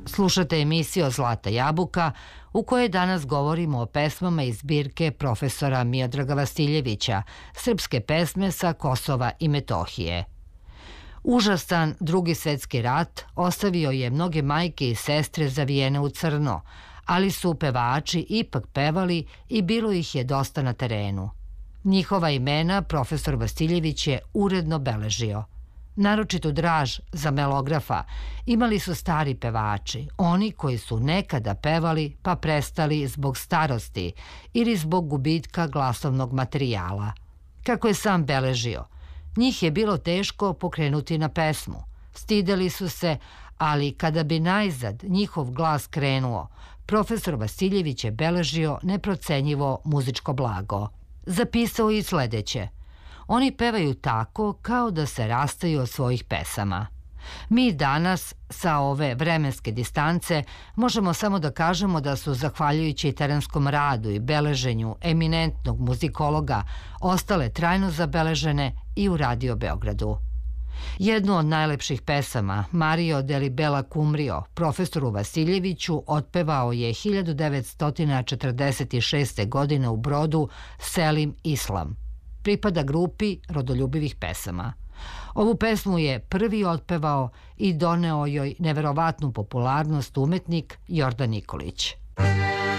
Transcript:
Slušate emisiju Zlata jabuka u kojoj danas govorimo o pesmama iz zbirke profesora Miodraga Vasiljevića, srpske pesme sa Kosova i Metohije. Užasan Drugi svetski rat ostavio je mnoge majke i sestre zavijene u crno, ali su pevači ipak pevali i bilo ih je dosta na terenu. Njihova imena profesor Vasiljević je uredno beležio. Naročitu draž za melografa imali su stari pevači, oni koji su nekada pevali pa prestali zbog starosti ili zbog gubitka glasovnog materijala. Kako je sam beležio, njih je bilo teško pokrenuti na pesmu. Stideli su se, ali kada bi najzad njihov glas krenuo, profesor Vasiljević je beležio neprocenjivo muzičko blago. Zapisao i sledeće: oni pevaju tako kao da se rastaju od svojih pesama. Mi danas, sa ove vremenske distance, možemo samo da kažemo da su, zahvaljujući terenskom radu i beleženju eminentnog muzikologa, ostale trajno zabeležene i u Radio Beogradu. Jednu od najlepših pesama, Mario deli Bela Cumrio, profesoru Vasiljeviću otpevao je 1946. godine u Brodu Selim Islam. Pripada grupi rodoljubivih pesama. Ovu pesmu je prvi otpevao i doneo joj neverovatnu popularnost umetnik Jordan Nikolić.